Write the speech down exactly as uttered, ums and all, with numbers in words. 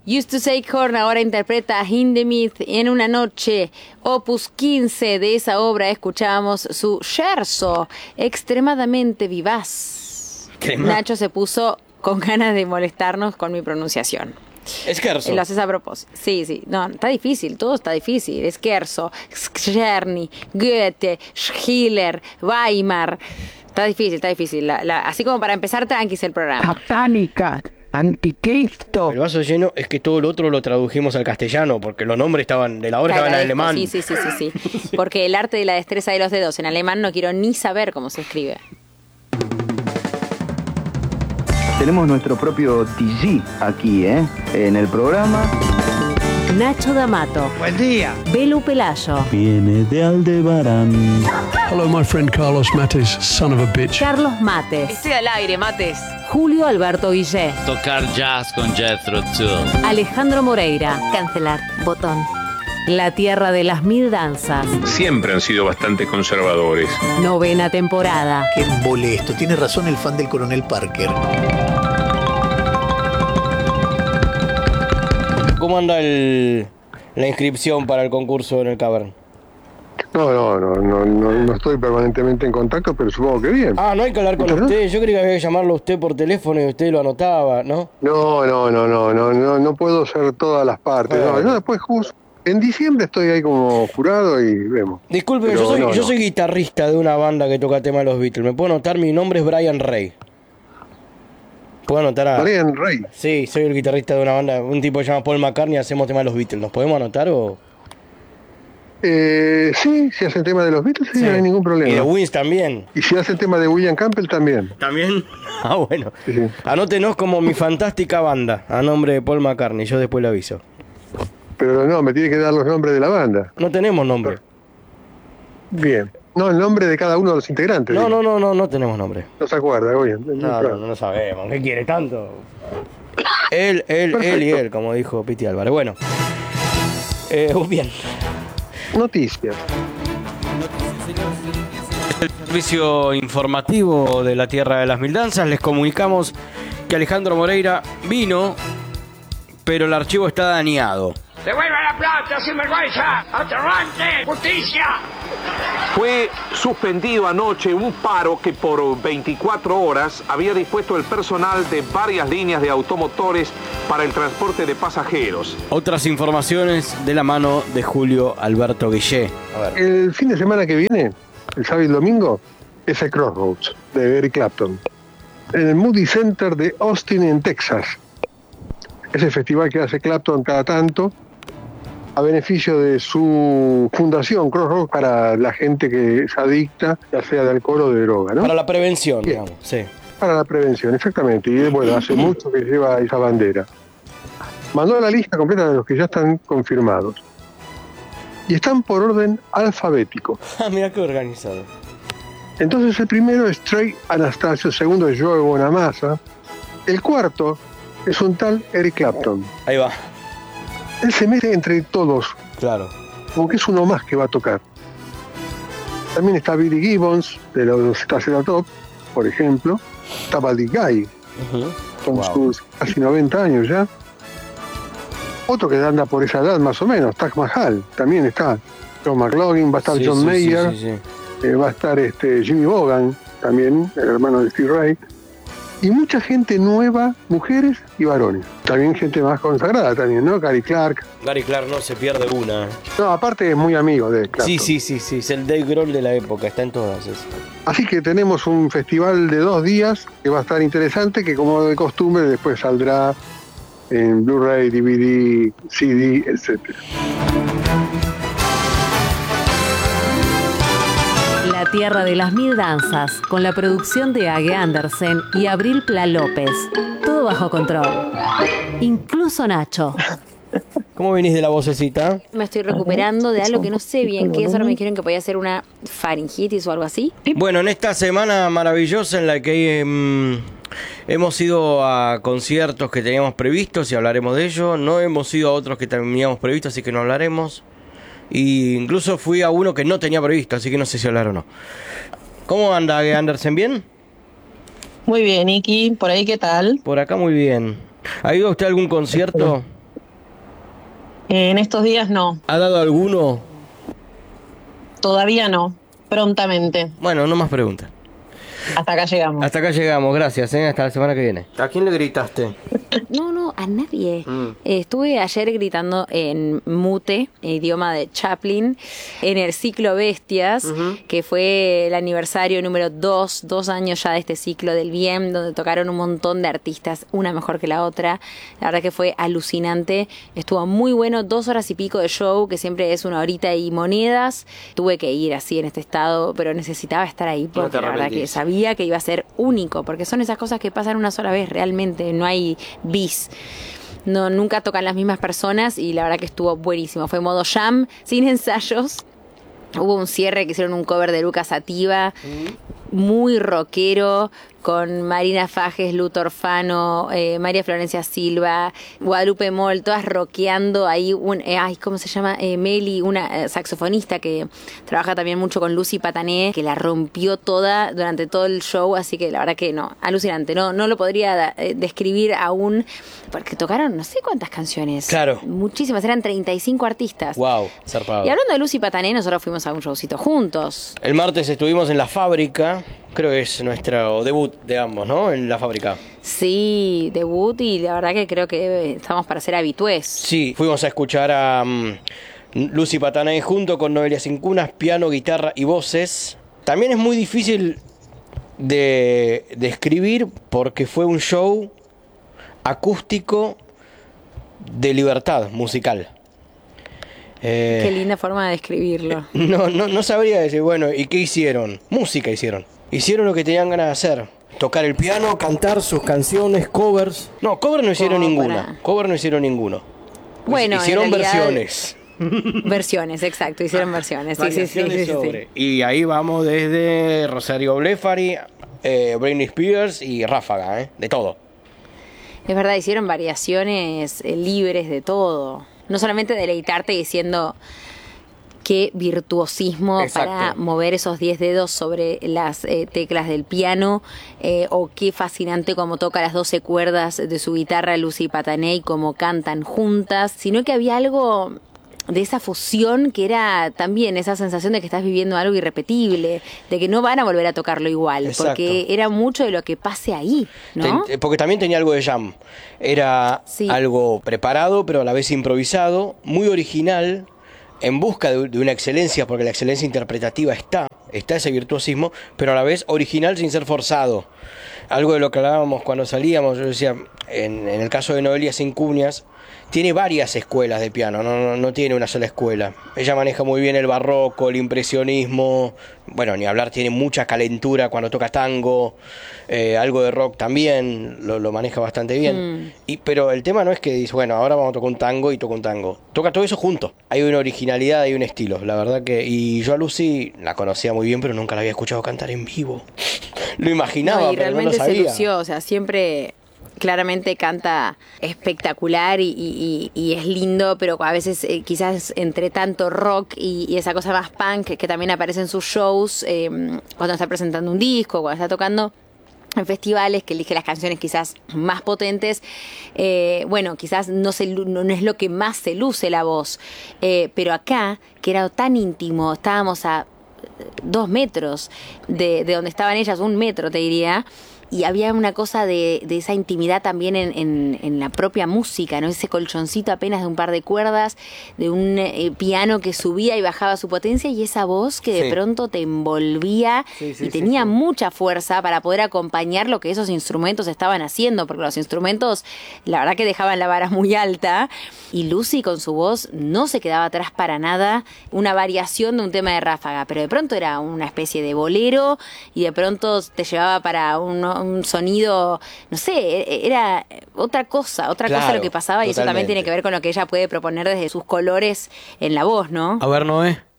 Used to Say Korn ahora interpreta a Hindemith en una noche, opus quince de esa obra. Escuchábamos su scherzo, extremadamente vivaz. ¿Crema? Nacho se puso con ganas de molestarnos con mi pronunciación. Scherzo. Lo haces a propósito. Sí, sí. No, está difícil, todo está difícil. Scherzo, Czerny, Goethe, Schiller, Weimar. Está difícil, está difícil. La, la, así como para empezar tranquis el programa. Satánica. Anticristo. El vaso lleno es que todo lo otro lo tradujimos al castellano, porque los nombres estaban de la obra estaban en alemán. Sí, sí, sí, sí, sí. Porque el arte de la destreza de los dedos en alemán no quiero ni saber cómo se escribe. Tenemos nuestro propio T G aquí, ¿eh? En el programa. Nacho D'Amato. Buen día. Belu Pelayo. Viene de Aldebarán. Hello, my friend Carlos Mates, son of a bitch. Carlos Mates. Estoy al aire, Mates. Julio Alberto Guillé. Tocar jazz con Jethro Tull. Alejandro Moreira. Cancelar. Botón. La tierra de las mil danzas. Siempre han sido bastante conservadores. Novena temporada. Qué molesto. Tiene razón el fan del Coronel Parker. ¿Cómo anda el, la inscripción para el concurso en el Cavern? No, no, no, no, no, no estoy permanentemente en contacto, pero supongo que bien. Ah, no hay que hablar con ¿Perdón? usted. Yo creía que había que llamarlo a usted por teléfono y usted lo anotaba, ¿no? No, no, no, no, no, no, no puedo ser todas las partes. Ah. No, yo después justo en diciembre estoy ahí como jurado y vemos. Disculpe, Pero yo soy, no, yo no. soy guitarrista de una banda que toca tema de los Beatles. ¿Me puedo anotar? Mi nombre es Brian Ray. ¿Puedo anotar a...? Brian Ray. Sí, soy el guitarrista de una banda, un tipo que se llama Paul McCartney, hacemos tema de los Beatles. ¿Nos podemos anotar o...? Eh, sí, si hacen tema de los Beatles, sí, Sí. no hay ningún problema. Y de Wings también. Y si hacen tema de William Campbell, también. ¿También? Ah, bueno. Sí, sí. Anótenos como mi fantástica banda, a nombre de Paul McCartney, yo después le aviso. Pero no, me tiene que dar los nombres de la banda. No tenemos nombre. Bien. No, el nombre de cada uno de los integrantes. No, no, no, no, no tenemos nombre. No se acuerda, oye. No, no, no lo sabemos. ¿Qué quiere tanto? Él, él, Perfecto. él y él, como dijo Piti Álvarez. Bueno. Eh, bien. Noticias. El servicio informativo de la Tierra de las Mil Danzas. Les comunicamos que Alejandro Moreira vino, pero el archivo está dañado. ¡Devuelva la plata, sinvergüenza! ¡Aterrante! ¡Justicia! Fue suspendido anoche un paro que por veinticuatro horas había dispuesto el personal de varias líneas de automotores para el transporte de pasajeros. Otras informaciones de la mano de Julio Alberto Guillé. A ver. El fin de semana que viene, el sábado y el domingo, es el Crossroads de Eric Clapton. En el Moody Center de Austin, en Texas. Ese festival que hace Clapton cada tanto, a beneficio de su fundación Crossroads para la gente que es adicta, ya sea de alcohol o de droga, ¿no? Para la prevención, Bien. digamos, sí. Para la prevención, exactamente. Y bueno, hace mucho que lleva esa bandera. Mandó la lista completa de los que ya están confirmados. Y están por orden alfabético. Ah, mira qué organizado. Entonces el primero es Trey Anastasio, el segundo es Joe Bonamassa, el cuarto es un tal Eric Clapton. Ahí va. Él se mete entre todos, Claro. como que es uno más que va a tocar. También está Billy Gibbons, de los Stars Top, por ejemplo. Está Buddy Guy, Uh-huh. con Wow. sus casi noventa años ya. Otro que anda por esa edad más o menos, Taj Mahal, también está. John McLaughlin, va a estar Sí, John sí, Mayer, sí, sí, sí. eh, va a estar este Jimmy Vaughan, también, el hermano de Steve Ray. Y mucha gente nueva, mujeres y varones. También gente más consagrada también, ¿no? Gary Clark. Gary Clark no se pierde una. No, aparte es muy amigo de Clapton. Sí, sí, sí, sí. Es el Dave Grohl de la época. Está en todas esas. Así que tenemos un festival de dos días que va a estar interesante, que como de costumbre después saldrá en Blu-ray, D V D, C D, etcétera. La tierra de las mil danzas, con la producción de Age Andersen y Abril Pla López. Todo bajo control. Incluso Nacho. ¿Cómo venís de la vocecita? Me estoy recuperando de algo que no sé bien qué es. Ahora me dijeron que podía ser una faringitis o algo así. Bueno, en esta semana maravillosa en la que eh, hemos ido a conciertos que teníamos previstos y hablaremos de ello. No hemos ido a otros que teníamos previstos, así que no hablaremos. Y incluso fui a uno que no tenía previsto, así que no sé si hablar o no. ¿Cómo anda Andersen? ¿Bien? Muy bien, Iki. ¿Por ahí qué tal? Por acá muy bien. ¿Ha ido usted a algún concierto? Eh, en estos días no. ¿Ha dado alguno? Todavía no. Prontamente. Bueno, no más preguntas. Hasta acá llegamos. Hasta acá llegamos, gracias, ¿eh? Hasta la semana que viene. ¿A quién le gritaste? No, no, a nadie. Mm. Eh, estuve ayer gritando en mute, idioma de Chaplin, en el ciclo Bestias, uh-huh. que fue el aniversario número dos, dos años ya de este ciclo del bien, donde tocaron un montón de artistas, una mejor que la otra. La verdad que fue alucinante. Estuvo muy bueno, dos horas y pico de show, que siempre es una horita y monedas. Tuve que ir así en este estado, pero necesitaba estar ahí porque no la verdad que sabía que iba a ser único, porque son esas cosas que pasan una sola vez realmente, no hay bis. No, nunca tocan las mismas personas y la verdad que estuvo buenísimo. Fue modo jam, sin ensayos. Hubo un cierre que hicieron un cover de Lucas Sativa, mm. muy rockero, con Marina Fajes, Luto Orfano, eh, María Florencia Silva, Guadalupe Moll, todas rockeando ahí, un, eh, ay, ¿cómo se llama? Eh, Meli, una eh, saxofonista que trabaja también mucho con Lucy Patané, que la rompió toda durante todo el show, así que la verdad que no, alucinante, no, no lo podría eh, describir aún, porque tocaron no sé cuántas canciones. Claro. Muchísimas, eran treinta y cinco artistas. Wow, zarpado. Y hablando de Lucy Patané, nosotros fuimos a un showcito juntos. El martes estuvimos en La Fábrica. Creo que es nuestro debut de ambos, ¿no? En La Fábrica. Sí, debut y la verdad que creo que estamos para ser habitués. Sí, fuimos a escuchar a um, Lucy Patané junto con Noelia Cincunas, piano, guitarra y voces. También es muy difícil de, de escribir porque fue un show acústico de libertad musical. Eh, Qué linda forma de describirlo. No, no, no sabría decir, bueno, ¿y qué hicieron? Música hicieron. Hicieron lo que tenían ganas de hacer. Tocar el piano, cantar sus canciones, covers. No, cover no hicieron oh, ninguna. Para... Cover no hicieron ninguno. Bueno, hicieron en realidad... versiones. Versiones, exacto, hicieron versiones. Sí, sí, sí, sí, sobre. Sí. Y ahí vamos desde Rosario Blefari, eh, Britney Spears y Ráfaga, ¿eh? De todo. Es verdad, hicieron variaciones eh, libres de todo. No solamente deleitarte diciendo qué virtuosismo Exacto. para mover esos diez dedos sobre las eh, teclas del piano, eh, o qué fascinante como toca las doce cuerdas de su guitarra Lucy Patané y cómo cantan juntas, sino que había algo de esa fusión que era también esa sensación de que estás viviendo algo irrepetible, de que no van a volver a tocarlo igual, Exacto. porque era mucho de lo que pase ahí, ¿no? Ten, porque también tenía algo de jam, era sí. algo preparado pero a la vez improvisado, muy original, en busca de, de una excelencia, porque la excelencia interpretativa está, está ese virtuosismo, pero a la vez original sin ser forzado. Algo de lo que hablábamos cuando salíamos, yo decía, en, en el caso de Noelia Cincunas, tiene varias escuelas de piano, no, no, no tiene una sola escuela. Ella maneja muy bien el barroco, el impresionismo, bueno, ni hablar, tiene mucha calentura cuando toca tango, eh, algo de rock también, lo, lo maneja bastante bien. Mm. Y, pero el tema no es que dice, bueno, ahora vamos a tocar un tango y toca un tango. Toca todo eso junto. Hay una originalidad, hay un estilo, la verdad que... Y yo a Lucy la conocía muy bien, pero nunca la había escuchado cantar en vivo. Lo imaginaba, no, y pero realmente no lo sabía. Se lució, o sea, siempre... Claramente canta espectacular y, y, y es lindo, pero a veces eh, quizás entre tanto rock y, y esa cosa más punk que, que también aparece en sus shows, eh, cuando está presentando un disco, cuando está tocando en festivales, que elige las canciones quizás más potentes, eh, bueno, quizás no, se, no, no es lo que más se luce la voz, eh, pero acá, que era tan íntimo, estábamos a dos metros de, de donde estaban ellas, un metro te diría, y había una cosa de, de esa intimidad también en, en, en la propia música, ¿no? Ese colchoncito apenas de un par de cuerdas, de un eh, piano que subía y bajaba su potencia, y esa voz que de sí. pronto te envolvía sí, sí, y tenía sí, sí. mucha fuerza para poder acompañar lo que esos instrumentos estaban haciendo, porque los instrumentos la verdad que dejaban la vara muy alta, y Lucy con su voz no se quedaba atrás para nada, una variación de un tema de Ráfaga, pero de pronto era una especie de bolero y de pronto te llevaba para un, un sonido, no sé, era otra cosa, otra claro, cosa lo que pasaba, y totalmente. Eso también tiene que ver con lo que ella puede proponer desde sus colores en la voz, ¿no? A ver, Noé.